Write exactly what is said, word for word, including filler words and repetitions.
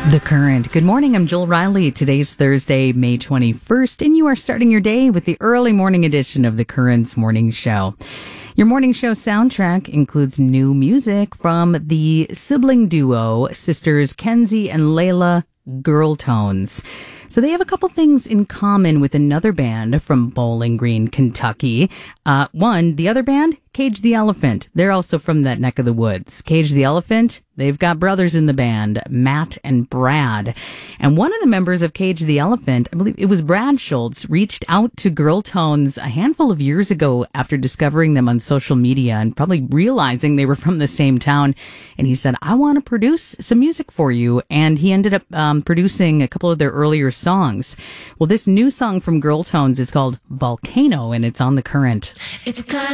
The Current. Good morning, I'm Jill Riley. Today's Thursday, May twenty-first, and you are starting your day with the early morning edition of The Current's Morning Show. Your morning show soundtrack includes new music from the sibling duo, sisters Kenzie and Layla, Girl Tones. So they have a couple things in common with another band from Bowling Green, Kentucky. Uh, one, the other band, Cage the Elephant. They're also from that neck of the woods. Cage the Elephant, they've got brothers in the band, Matt and Brad. And one of the members of Cage the Elephant, I believe it was Brad Schultz, reached out to Girl Tones a handful of years ago after discovering them on social media and probably realizing they were from the same town. And he said, I want to produce some music for you. And he ended up um, producing a couple of their earlier songs. Well, this new song from Girl Tones is called Volcano, and it's on The Current. It's kind